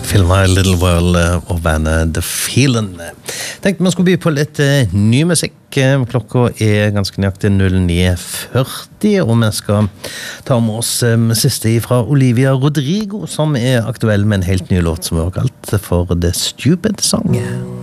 Phil My Little World og bandet The Feelin'. Tenkte vi skulle by på litt ny musikk. Klokka ganske nøyaktig 09:40, og vi skal ta med oss siste fra Olivia Rodrigo, som aktuell med en helt ny låt som vi har kalt for The Stupid Song.